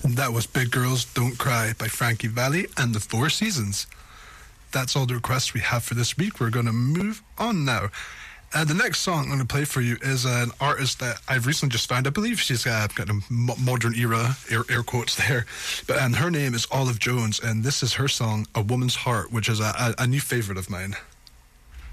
That was Big Girls Don't Cry by Frankie Valli and the Four Seasons. That's all the requests we have for this week. We're going to move on now. The next song I'm going to play for you is an artist that I've recently just found. I believe she's got a modern era, air quotes there. But her name is Olive Jones, and this is her song, A Woman's Heart, which is a new favourite of mine.